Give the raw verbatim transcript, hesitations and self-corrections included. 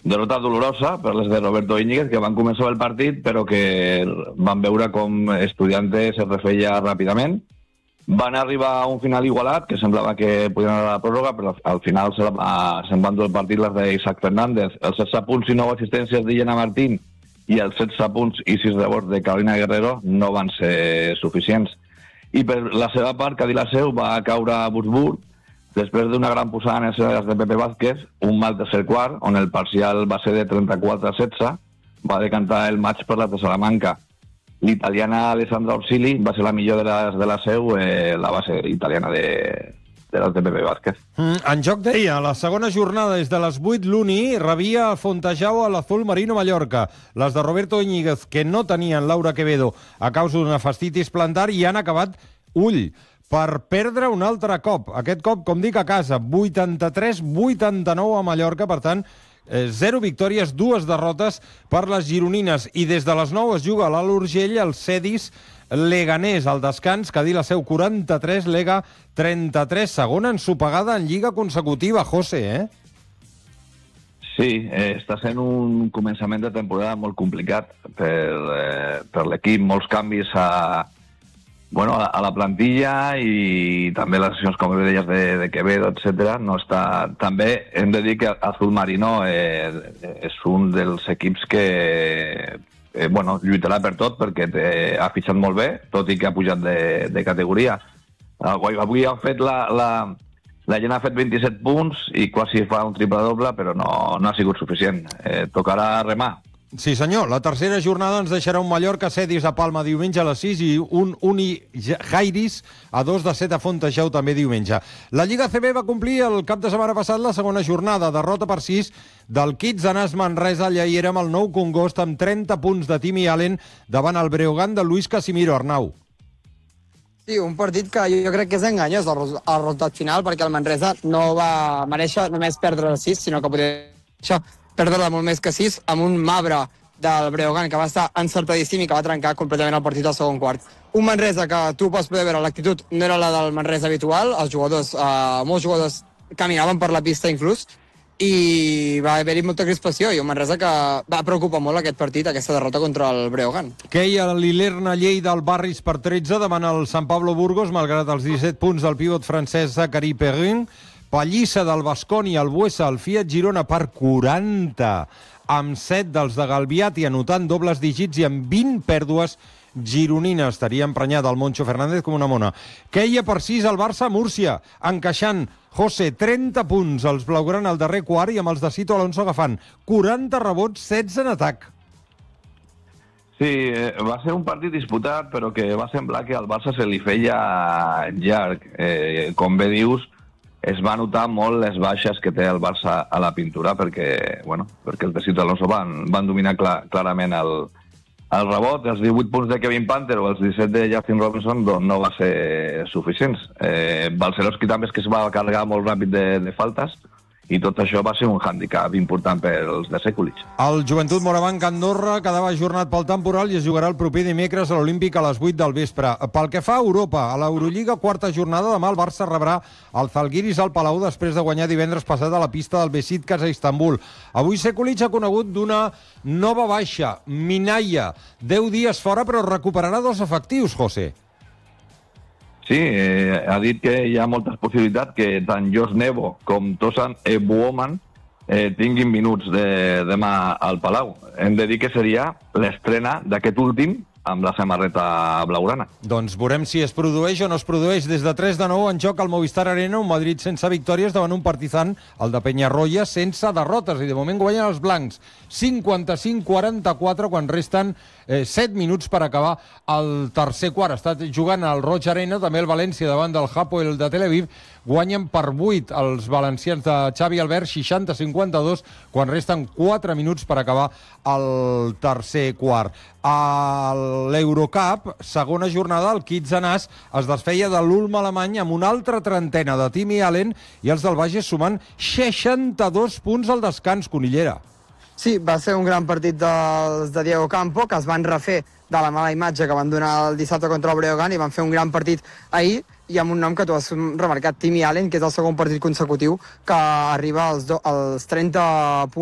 derrota dolorosa per les de Roberto Íñiguez, que van començar el partit, però que van veure com Estudiantes es refeia ràpidament. Van arribar a un final igualat, que semblava que podien anar a la pròrroga, però al final se'n va endur el partit les d'Isaac Fernández. Els setze punts i nou assistències d'Illena Martín i els setze punts i sis rebots de Carolina Guerrero no van ser suficients. I per la seva part, Cadí la Seu va caure a Würzburg després d'una gran posada en escenes de Pepe Vázquez, un mal tercer quart, on el parcial va ser de trenta-quatre a setze, va decantar el match per la de Salamanca. L'italiana Alessandra Orsili va ser la millor de les de la Seu, eh, la base italiana de, de les de Pepe Vázquez. Mm, en joc deia, la segona jornada des de les vuit l'Uni rebia a Fontejau a l'Azul Marino Mallorca. Les de Roberto Íñiguez, que no tenien Laura Quevedo a causa d'una fascitis plantar, i han acabat ull per perdre un altre cop. Aquest cop, com dic, a casa, vuitanta-tres vuitanta-nou a Mallorca, per tant, eh, zero victòries, dues derrotes per les gironines. I des de les nou es juga a l'Alt Urgell el Cedis Leganés al descans, Cadí la Seu quaranta-tres, Lega trenta-tres, segona ensopegada en lliga consecutiva, José, eh? Sí, eh, està sent un començament de temporada molt complicat per, eh, per l'equip, molts canvis a Bueno, a la plantilla i també les accions, com deies, de, de Quevedo, etcètera. No està... També hem de dir que Azul Marino eh, és un dels equips que eh, bueno, lluitarà per tot, perquè té, ha fitxat molt bé, tot i que ha pujat de, de categoria. Avui, avui han fet la, la, la gent ha fet vint-i-set punts i quasi fa un triple doble, però no, no ha sigut suficient. Eh, tocarà remar. Sí, senyor. La tercera jornada ens deixarà un Mallorca Cedis a Palma diumenge a les sis i un Uni Jairis a dos de set a Fontejau també diumenge. La Lliga A C B va complir el cap de setmana passat la segona jornada. Derrota per sis del Kids Anas Manresa Lleida amb el Nou Congost amb trenta punts de Timmy Allen davant el Breogán de Luis Casimiro. Arnau. Sí, un partit que jo crec que és enganyós el resultat final, perquè el Manresa no va mereixer només perdre el sis, sinó que podia això perdre molt més que sis, amb un Mabre del Breogán que va estar encertadíssim i que va trencar completament el partit al segon quart. Un Manresa que tu pots poder veure, l'actitud no era la del Manresa habitual, els jugadors, eh, molts jugadors caminaven per la pista inclús, i va haver-hi molta crispació, i un Manresa que va preocupar molt aquest partit, aquesta derrota contra el Breogán. Queia l'Ilerna Lleida al Barris per tretze davant el Sant Pablo Burgos, malgrat els disset punts del pivot francès Zachary Perrin. Pallissa del Bascònia al Buesa al Fiat Girona per quaranta, amb set dels de Galbiati anotant dobles dígits i amb vint pèrdues gironines. Estaria emprenyat el Moncho Fernández com una mona. Queia per sis al Barça a Múrcia, encaixant, José, trenta punts als blaugrana al darrer quart i amb els de Cito Alonso agafant quaranta rebots, setze en atac. Sí, eh, va ser un partit disputat, però que va semblar que al Barça se li feia llarg. Eh, com bé dius, es va notar molt les baixes que té el Barça a la pintura, perquè, bueno, perquè els de Cito Alonso van, van dominar clar, clarament el, el rebot. Els divuit punts de Kevin Panther o els disset de Justin Robinson doncs, no va ser suficients. Eh, Balcerowski també és que es va carregar molt ràpid de, de faltes, i tot això va ser un hàndicap important pels de Sekulic. El Joventut Morabanc Andorra quedava ajornat pel temporal i es jugarà el proper dimecres a l'Olímpic a les vuit del vespre. Pel que fa a Europa, a l'Eurolliga, quarta jornada, demà el Barça rebrà el Zalgiris al Palau després de guanyar divendres passat a la pista del Besiktas a Istanbul. Avui Sekulic ha conegut d'una nova baixa, Minaya, deu dies fora, però recuperarà dos efectius, José. Sí, eh, ha dit que hi ha moltes possibilitats que tant Josh Nebo com Tosan Ebuoman eh, tinguin minuts de, demà al Palau. Hem de dir que seria l'estrena d'aquest últim amb la samarreta blaugrana. Doncs veurem si es produeix o no es produeix. Des de tres de nou en joc al Movistar Arena, un Madrid sense victòries davant un Partizan, el de Peñarroya, sense derrotes. I de moment guanyen els blancs. cinquanta-cinc quaranta-quatre quan resten eh, set minuts per acabar el tercer quart. Ha estat jugant al Roig Arena, també el València davant del Hapoel de Tel Aviv. Guanyen per vuit els valencians de Xavi Albert, seixanta a cinquanta-dos, quan resten quatre minuts per acabar el tercer quart. A l'Eurocup, segona jornada, el Kids Anas es desfeia de l'Ulm alemany amb una altra trentena de Timmy Allen i els del Bages sumant seixanta-dos punts al descans, Conillera. Sí, va ser un gran partit dels de Diego Campo, que es van refer de la mala imatge que van donar el dissabte contra el Breogán i van fer un gran partit ahir, i amb un nom que tu has remarcat, Timmy Allen, que és el segon partit consecutiu que arriba als, do, als trenta punts